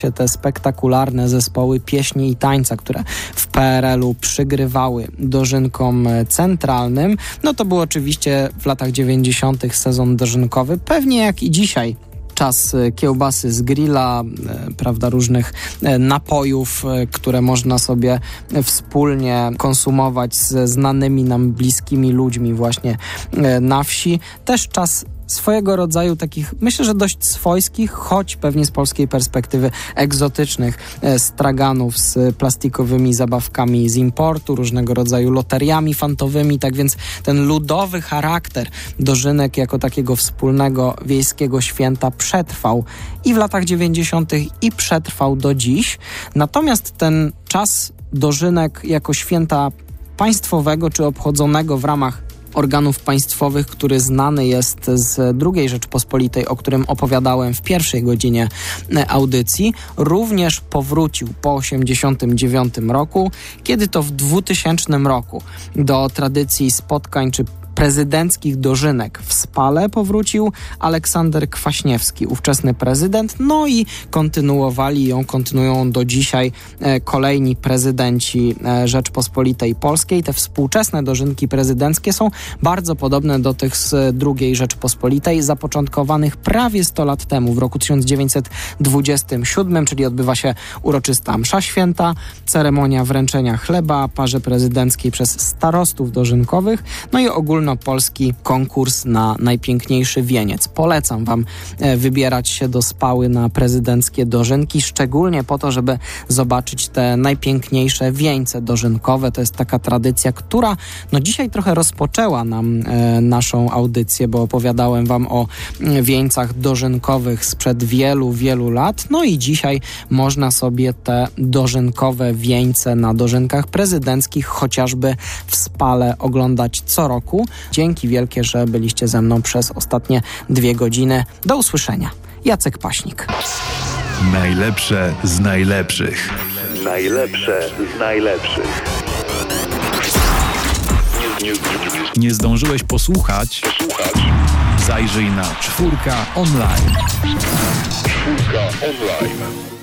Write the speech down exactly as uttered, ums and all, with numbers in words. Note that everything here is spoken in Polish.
te spektakularne zespoły pieśni i tańca, które w P R L-u przygrywały dożynkom centralnym, no to był oczywiście w latach dziewięćdziesiątych sezon dożynkowy, pewnie jak i dzisiaj. Czas kiełbasy z grilla, e, prawda, różnych e, napojów, e, które można sobie wspólnie konsumować ze znanymi nam bliskimi ludźmi właśnie e, na wsi. Też czas swojego rodzaju takich, myślę, że dość swojskich, choć pewnie z polskiej perspektywy egzotycznych e, straganów z plastikowymi zabawkami z importu, różnego rodzaju loteriami fantowymi, tak więc ten ludowy charakter dożynek jako takiego wspólnego wiejskiego święta przetrwał i w latach dziewięćdziesiątych i przetrwał do dziś. Natomiast ten czas dożynek jako święta państwowego czy obchodzonego w ramach organów państwowych, który znany jest z drugiej Rzeczpospolitej, o którym opowiadałem w pierwszej godzinie audycji, również powrócił po osiemdziesiątym dziewiątym roku, kiedy to w dwutysięcznym roku do tradycji spotkań czy prezydenckich dożynek w Spale powrócił Aleksander Kwaśniewski, ówczesny prezydent, no i kontynuowali ją, kontynuują do dzisiaj e, kolejni prezydenci e, Rzeczpospolitej Polskiej. Te współczesne dożynki prezydenckie są bardzo podobne do tych z drugiej Rzeczpospolitej, zapoczątkowanych prawie sto lat temu, w roku tysiąc dziewięćset dwudziestym siódmym, czyli odbywa się uroczysta msza święta, ceremonia wręczenia chleba parze prezydenckiej przez starostów dożynkowych, no i ogólnie polski konkurs na najpiękniejszy wieniec. Polecam wam e, wybierać się do Spały na prezydenckie dożynki, szczególnie po to, żeby zobaczyć te najpiękniejsze wieńce dożynkowe. To jest taka tradycja, która no dzisiaj trochę rozpoczęła nam e, naszą audycję, bo opowiadałem wam o e, wieńcach dożynkowych sprzed wielu, wielu lat. No i dzisiaj można sobie te dożynkowe wieńce na dożynkach prezydenckich chociażby w Spale oglądać co roku. Dzięki wielkie, że byliście ze mną przez ostatnie dwie godziny. Do usłyszenia. Jacek Paśnik. Najlepsze z najlepszych. Najlepsze z najlepszych. Nie zdążyłeś posłuchać? Zajrzyj na Czwórka Online. Czwórka Online.